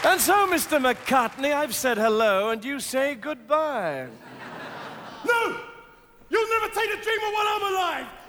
And so, Mr. McCartney, I've said hello, and you say goodbye. No! You'll never take the dreamer while I'm alive!